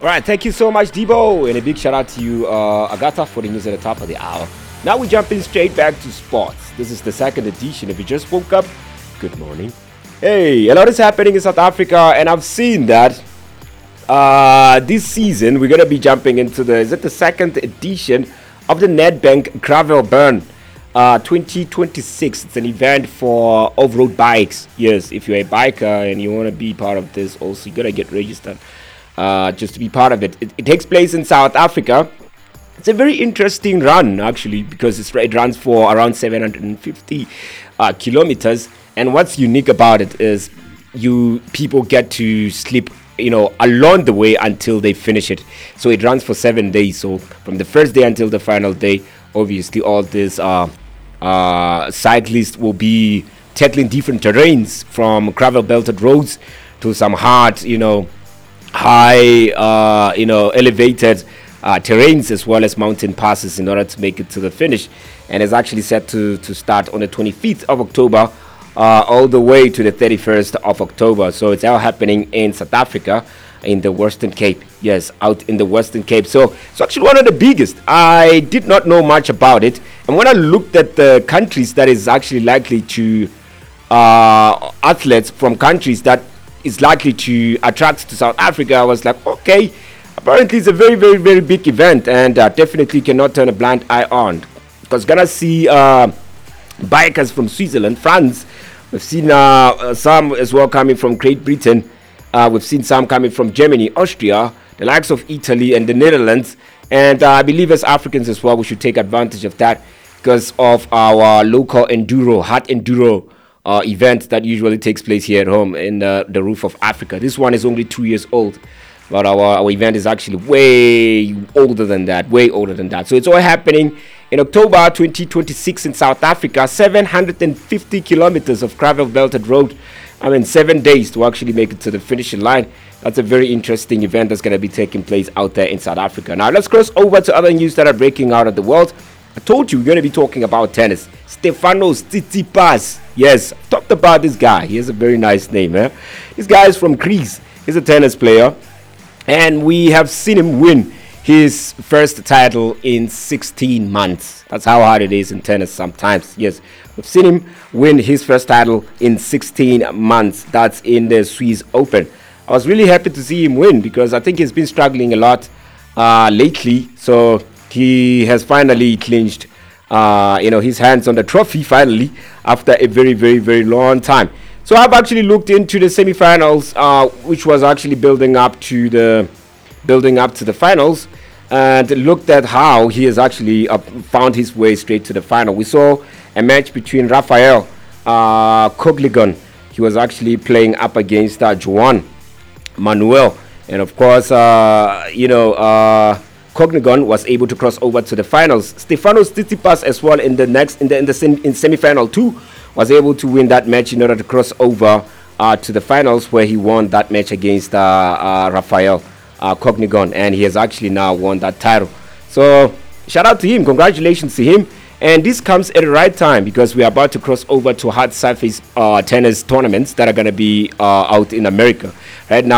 All right, thank you so much, Debo, and a big shout out to you, Agatha, for the news at the top of the hour. Now we're jumping straight back to sports. This is the second edition. If you just woke up, good morning. Hey, a lot is happening in South Africa, and I've seen that this season we're gonna be jumping into the second edition of the Nedbank Gravel Burn 2026. It's an event for off-road bikes. Yes, if you're a biker and you want to be part of this, also you gotta get registered just to be part of it. It takes place in South Africa. It's a very interesting run actually because it runs for around 750 kilometers. And what's unique about it is people get to sleep along the way until they finish it. So it runs for 7 days. So from the first day until the final day, obviously all these cyclists will be tackling different terrains from gravel belted roads to some hard, high, elevated terrains as well as mountain passes in order to make it to the finish. And it's actually set to start on the 25th of October all the way to the 31st of October. So it's all happening in South Africa in the Western Cape. Yes, out in the Western Cape. So it's actually one of the biggest. I did not know much about it. And when I looked at the countries that is actually likely to athletes from countries that is likely to attract to South Africa, I was like, okay, apparently it's a very, very, very big event and definitely cannot turn a blind eye on. Because gonna see bikers from Switzerland, France. We've seen some as well coming from Great Britain. We've seen some coming from Germany, Austria, the likes of Italy and the Netherlands. And I believe as Africans as well, we should take advantage of that because of our local hard enduro event that usually takes place here at home in the roof of Africa. This one is only 2 years old, but our event is actually way older than that. So it's all happening in October 2026 in South Africa. 750 kilometers of gravel belted road. 7 days to actually make it to the finishing line. That's a very interesting event that's going to be taking place out there in South Africa. Now let's cross over to other news that are breaking out of the world. I told you we're going to be talking about tennis. Stefanos Tsitsipas. Yes, I've talked about this guy. He has a very nice name. This guy is from Greece. He's a tennis player. And we have seen him win his first title in 16 months. That's how hard it is in tennis sometimes. Yes, we've seen him win his first title in 16 months. That's in the Swiss Open. I was really happy to see him win because I think he's been struggling a lot lately. So he has finally clinched his hands on the trophy finally after a very, very, very long time. So I've actually looked into the semifinals, which was actually building up to the finals, and looked at how he has actually found his way straight to the final. We saw a match between Rafael Cognigon. He was actually playing up against Juan Manuel, and of course, Cognigon was able to cross over to the finals. Stefanos Tsitsipas as well in semi-final 2 was able to win that match in order to cross over to the finals, where he won that match against Rafael Cognigon, and he has actually now won that title. So shout out to him, congratulations to him. And this comes at the right time because we are about to cross over to hard surface tennis tournaments that are going to be out in America right now.